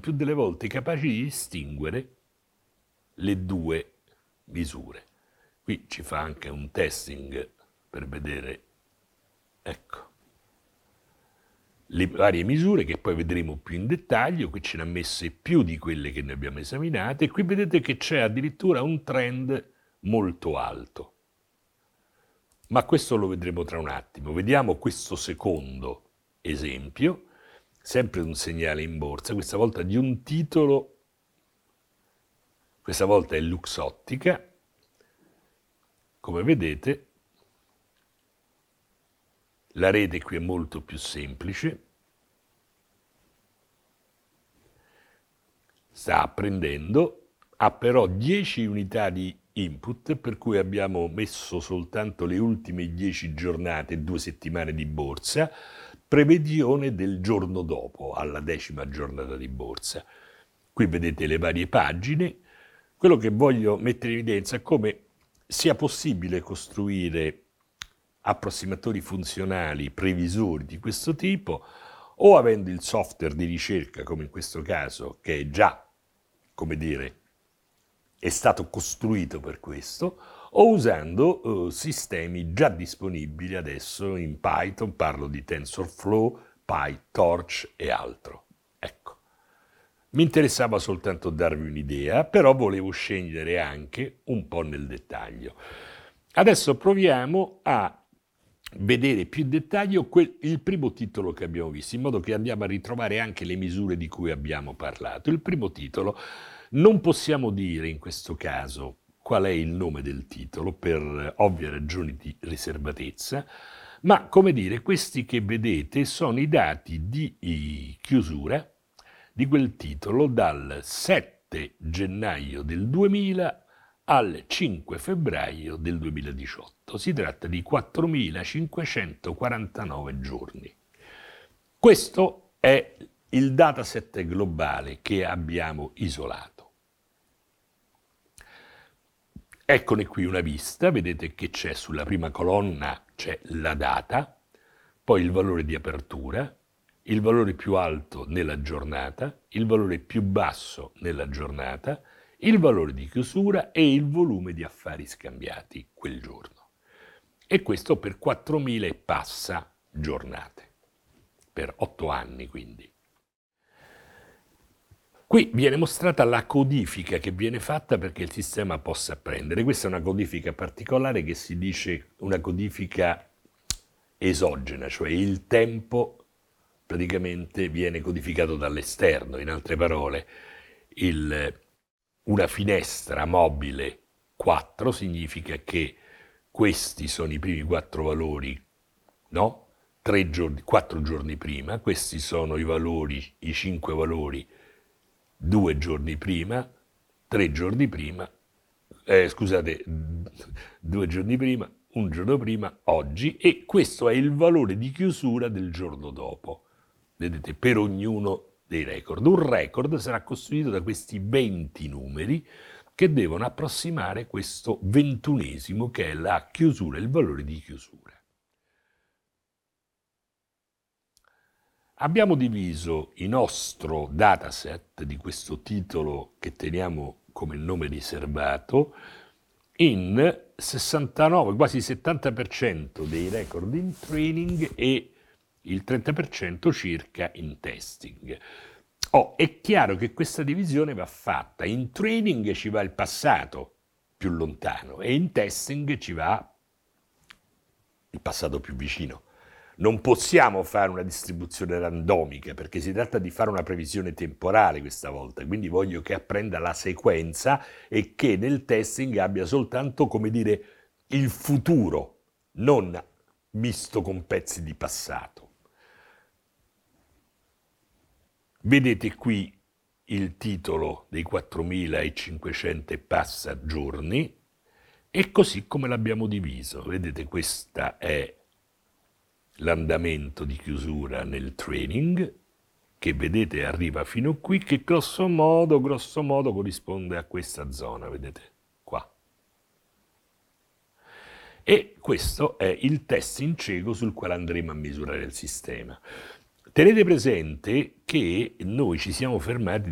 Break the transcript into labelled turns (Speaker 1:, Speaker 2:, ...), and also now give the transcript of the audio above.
Speaker 1: più delle volte capaci di distinguere le due misure. Qui ci fa anche un testing per vedere, ecco, le varie misure che poi vedremo più in dettaglio. Qui ce ne ha messe più di quelle che ne abbiamo esaminate e qui vedete che c'è addirittura un trend molto alto. Ma questo lo vedremo tra un attimo. Vediamo questo secondo esempio, sempre un segnale in borsa, questa volta di un titolo, questa volta è Luxottica. Come vedete, la rete qui è molto più semplice, sta apprendendo, ha però 10 unità di input, per cui abbiamo messo soltanto le ultime 10 giornate, 2 settimane di borsa, previsione del giorno dopo, alla 10ª giornata di borsa. Qui vedete le varie pagine. Quello che voglio mettere in evidenza è come sia possibile costruire approssimatori funzionali, previsori di questo tipo, o avendo il software di ricerca, come in questo caso, che è già, come dire, è stato costruito per questo, o usando sistemi già disponibili adesso in Python, parlo di TensorFlow, PyTorch e altro. Ecco. Mi interessava soltanto darvi un'idea, però volevo scendere anche un po' nel dettaglio. Adesso proviamo a vedere più in dettaglio il primo titolo che abbiamo visto, in modo che andiamo a ritrovare anche le misure di cui abbiamo parlato. Il primo titolo, non possiamo dire in questo caso qual è il nome del titolo per ovvie ragioni di riservatezza, ma come dire, questi che vedete sono i dati di chiusura di quel titolo dal 7 gennaio del 2000 al 5 febbraio del 2018. Si tratta di 4.549 giorni. Questo è il dataset globale che abbiamo isolato. Eccone qui una vista, vedete che c'è sulla prima colonna c'è la data, poi il valore di apertura, il valore più alto nella giornata, il valore più basso nella giornata, il valore di chiusura e il volume di affari scambiati quel giorno. E questo per 4.000 e passa giornate, per 8 anni quindi. Qui viene mostrata la codifica che viene fatta perché il sistema possa apprendere. Questa è una codifica particolare che si dice una codifica esogena, cioè il tempo praticamente viene codificato dall'esterno. In altre parole, una finestra mobile 4 significa che questi sono i primi 4 valori, no? 4 giorni prima, questi sono i valori, i 5 valori 2 giorni prima, 3 giorni prima, 2 giorni prima, un giorno prima, oggi, e questo è il valore di chiusura del giorno dopo. Vedete, per ognuno dei record. Un record sarà costruito da questi 20 numeri che devono approssimare questo 21esimo che è la chiusura, il valore di chiusura. Abbiamo diviso il nostro dataset di questo titolo che teniamo come nome riservato in 69, quasi 70% dei record in training e il 30% circa in testing. È chiaro che questa divisione va fatta. In training ci va il passato più lontano e in testing ci va il passato più vicino. Non possiamo fare una distribuzione randomica perché si tratta di fare una previsione temporale questa volta, quindi voglio che apprenda la sequenza e che nel testing abbia soltanto, come dire, il futuro, non misto con pezzi di passato. Vedete qui il titolo dei 4.500 e passa giorni e così come l'abbiamo diviso. Vedete, questa è l'andamento di chiusura nel training, che vedete arriva fino qui, che grosso modo corrisponde a questa zona, vedete qua. E questo è il testing cieco sul quale andremo a misurare il sistema. Tenete presente che noi ci siamo fermati